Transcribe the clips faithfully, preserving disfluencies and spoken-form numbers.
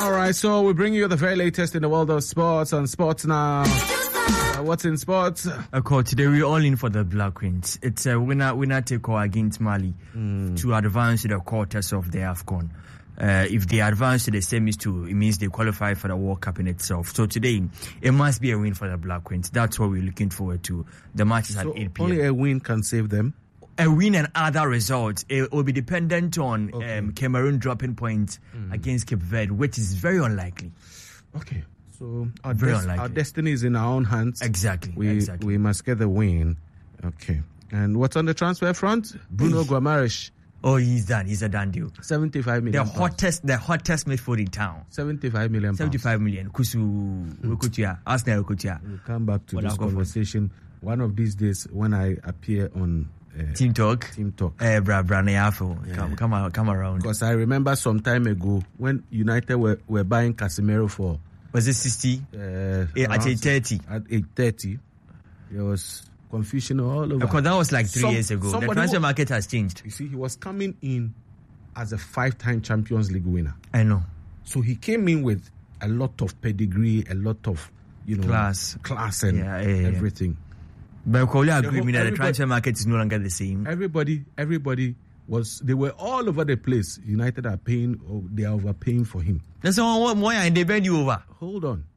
All right, so we bring you the very latest in the world of sports and sports now. Uh, what's in sports? Of course, today we're all in for the Black Queens. It's a winner winner take all against Mali mm. to advance to the quarters of the AFCON. Uh, if they advance to the semis too, it means they qualify for the World Cup in itself. So today, it must be a win for the Black Queens. That's what we're looking forward to. The match is so at eight p.m. Only a win can save them? A win and other results. It will be dependent on okay. um, Cameroon dropping points mm. against Cape Verde, which is very unlikely. Okay. So our, very des- unlikely. our destiny is in our own hands. Exactly. We exactly. we must get the win. Okay. And what's on the transfer front? Bruno Guimaraes. Oh, he's done. He's a done deal. seventy-five million. The hottest, pounds. the hottest midfield in town. seventy-five million. Pounds. seventy-five million. Kusu Rukutia. Arsenal Rukutia. We'll come back to what this conversation one of these days when I appear on uh, Team Talk. Team Talk. Eh, bra, bra, yeah. Come, come, come around. Because I remember some time ago when United were, were buying Casemiro for. Was it sixty? Uh, at eight thirty. At eight thirty, there was confusion all over. Because that was like three Some, years ago. The transfer market has changed. You see, he was coming in as a five-time Champions League winner. I know. So he came in with a lot of pedigree, a lot of, you know, class, class and yeah, yeah, yeah. everything. But Kole agree with me that the transfer market is no longer the same. Everybody, everybody was, they were all over the place. United are paying, or they are overpaying for him. That's one more and they bend you over. Hold on.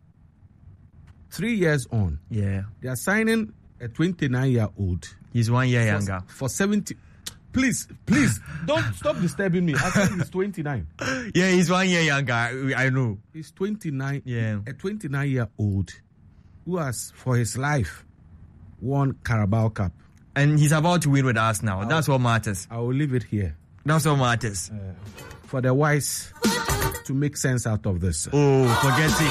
Three years on. Yeah. They are signing a twenty-nine-year-old. He's one year for, younger. For seventy. Please, please, don't stop disturbing me. I think he's twenty-nine. Yeah, he's one year younger. I know. He's twenty-nine. Yeah. A twenty-nine-year-old who has, for his life, won Carabao Cup. And he's about to win with us now. I'll, That's what matters. I will leave it here. That's what matters. Uh, for the wise to make sense out of this. Oh, forget it.